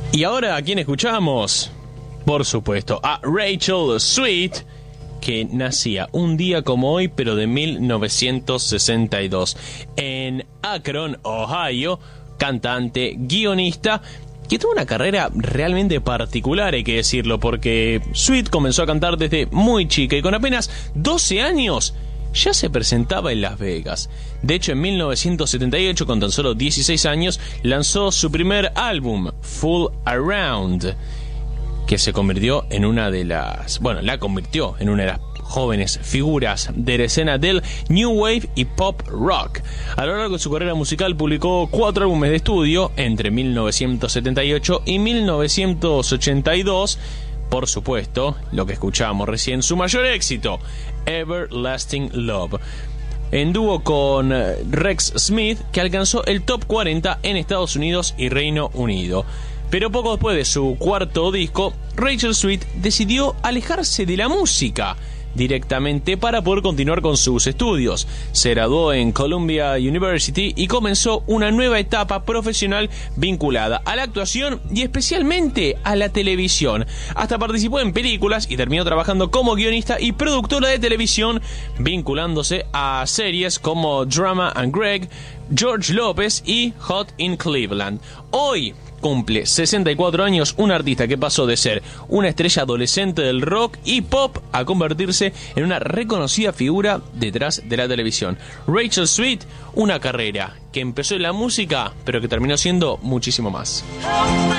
Y ahora, ¿a quién escuchamos? Por supuesto, a Rachel Sweet, que nacía un día como hoy, pero de 1962, en Akron, Ohio, cantante, guionista, que tuvo una carrera realmente particular, hay que decirlo, porque Sweet comenzó a cantar desde muy chica y con apenas 12 años ya se presentaba en Las Vegas. De hecho, en 1978, con tan solo 16 años, lanzó su primer álbum, Full Around, que se convirtió en la convirtió en una de las jóvenes figuras de la escena del New Wave y Pop Rock. A lo largo de su carrera musical publicó 4 álbumes de estudio entre 1978 y 1982. Por supuesto, lo que escuchábamos recién, su mayor éxito, Everlasting Love, en dúo con Rex Smith, que alcanzó el top 40 en Estados Unidos y Reino Unido. Pero poco después de su cuarto disco, Rachel Sweet decidió alejarse de la música directamente para poder continuar con sus estudios. Se graduó en Columbia University y comenzó una nueva etapa profesional vinculada a la actuación y especialmente a la televisión. Hasta participó en películas y terminó trabajando como guionista y productora de televisión, vinculándose a series como Drama and Greg, George Lopez y Hot in Cleveland. Hoy cumple 64 años, un artista que pasó de ser una estrella adolescente del rock y pop a convertirse en una reconocida figura detrás de la televisión. Rachel Sweet, una carrera que empezó en la música, pero que terminó siendo muchísimo más.